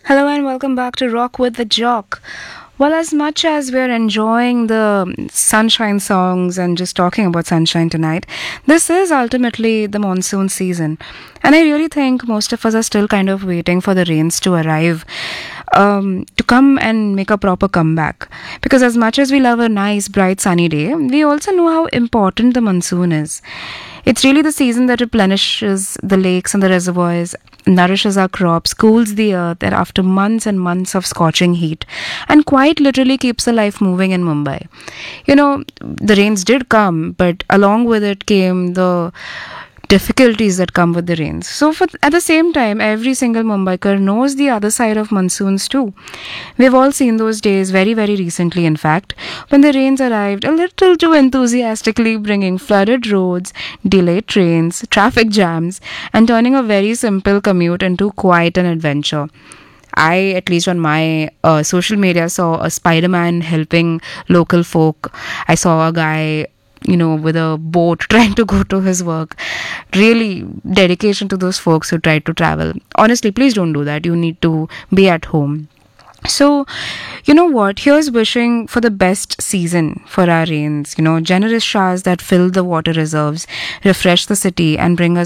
Hello and welcome back to Rock with the Jock. Well, as much as we're enjoying the sunshine songs and just talking about sunshine tonight, this is ultimately the monsoon season. And I really think most of us are still kind of waiting for the rains to arrive, to come and make a proper comeback. Because as much as we love a nice, bright, sunny day, we also know how important the monsoon is. It's really the season that replenishes the lakes and the reservoirs, nourishes our crops, cools the earth, and after months and months of scorching heat, and quite literally keeps the life moving in Mumbai. The rains did come, but along with it came the difficulties that come with the rains. So, at the same time, every single Mumbaiker knows the other side of monsoons too. We've all seen those days very, very recently, in fact, when the rains arrived a little too enthusiastically, bringing flooded roads, delayed trains, traffic jams, and turning a very simple commute into quite an adventure. I, at least on my social media, saw a Spider-Man helping local folk. I saw a guy with a boat trying to go to his work. Really, dedication to those folks who tried to travel. Honestly, please don't do that. You need to be at home. So, you know what? Here's wishing for the best season for our rains. Generous showers that fill the water reserves, refresh the city, and bring us